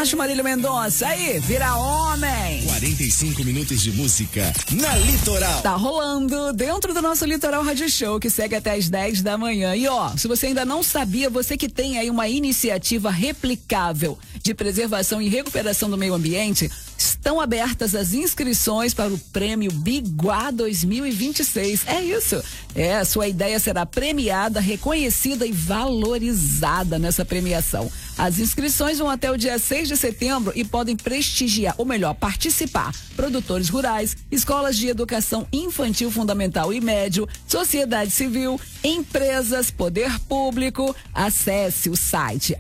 Macho Marília Mendonça, aí, vira homem. 45 minutos de música na Litoral. Tá rolando dentro do nosso Litoral Radio Show, que segue até as 10 da manhã. E ó, se você ainda não sabia, você que tem aí uma iniciativa replicável de preservação e recuperação do meio ambiente, estão abertas as inscrições para o Prêmio Biguá 2026. É isso. Sua ideia será premiada, reconhecida e valorizada nessa premiação. As inscrições vão até o dia 6 de setembro e podem prestigiar, ou melhor, participar, produtores rurais, escolas de educação infantil fundamental e médio, sociedade civil, empresas, poder público. Acesse o site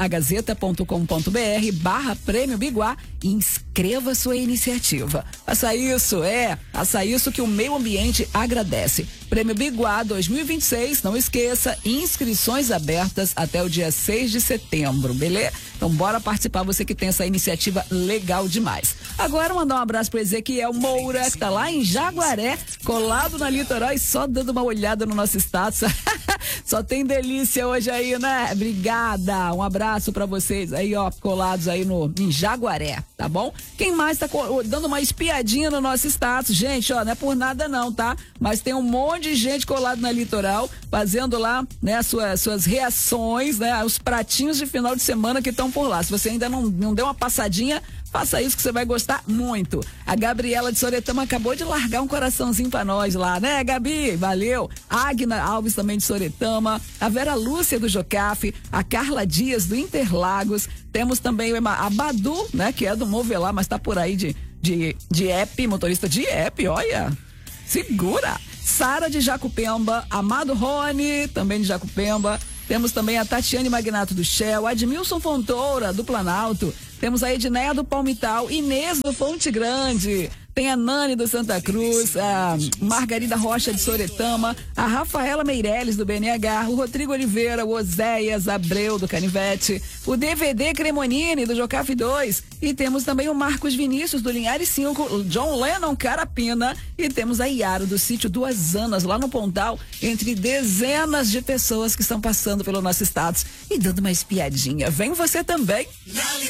agazeta.com.br/Prêmio Biguá e inscreva sua iniciativa. Faça isso que o meio ambiente agradece. Prêmio Biguá 2026, não esqueça, inscrições abertas até o dia 6 de setembro, beleza? Então bora participar, você que tem essa iniciativa legal demais. Agora mandar um abraço pro Ezequiel Moura, que tá lá em Jaguaré, colado na Litoral e só dando uma olhada no nosso status. Só tem delícia hoje aí, né? Obrigada, um abraço pra vocês aí, ó, colados aí em Jaguaré, tá bom? Quem mais tá dando uma espiadinha no nosso status? Gente, ó, não é por nada não, tá? Mas tem um monte de gente colado na Litoral, fazendo lá, né, suas reações, né, os pratinhos de final de semana que estão por lá. Se você ainda não deu uma passadinha, faça isso que você vai gostar muito. A Gabriela de Soretama acabou de largar um coraçãozinho pra nós lá, né, Gabi? Valeu. Agna Alves também de Soretama, a Vera Lúcia do Jocafe, a Carla Dias do Interlagos, temos também a Badu, né, que é do Movelar, mas tá por aí de app, motorista de app, olha, segura. Sara de Jacupemba, Amado Rony, também de Jacupemba. Temos também a Tatiane Magnato do Shell, Admilson Fontoura do Planalto. Temos a Edneia do Palmital, Inês do Fonte Grande. Tem a Nani do Santa Cruz, a Margarida Rocha de Soretama, a Rafaela Meirelles do BNH, o Rodrigo Oliveira, o Oséias Abreu do Canivete, o DVD Cremonini do Jocafe 2 e temos também o Marcos Vinícius do Linhares 5, o John Lennon Carapina e temos a Iara do Sítio Duas Anas lá no Pontal, entre dezenas de pessoas que estão passando pelo nosso status e dando uma espiadinha. Vem você também.